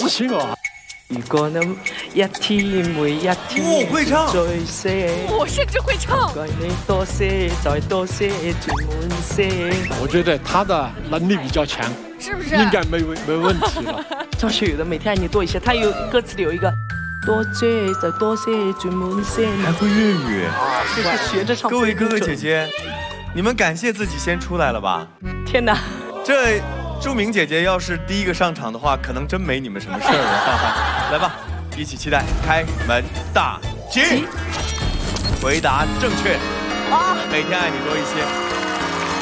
自信哦。 如果能一天每一天会唱最些， 我甚至会唱。 怪你多些，再多些，尽满些。 我觉得他的能力比较强， 是不是？ 应该没问题了。 张学友的《每天爱你多一些》，他有歌词里有一个多些，再多些，尽满些。 还会粤语， 是学着唱。 各位哥哥姐姐，你们感谢自己先出来了吧？ 天哪！ 这著名姐姐要是第一个上场的话，可能真没你们什么事儿了。来吧，一起期待开门大吉。回答正确。每天爱你多一些。